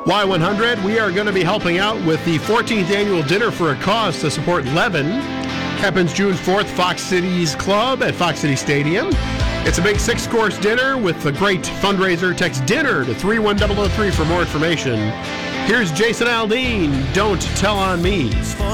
Y100, we are going to be helping out with the 14th annual Dinner for a Cause to support Levin. Happens June 4th, Fox Cities Club at Fox City Stadium. It's a big 6-course dinner with a great fundraiser. Text DINNER to 31003 for more information. Here's Jason Aldean, Don't Tell on Me.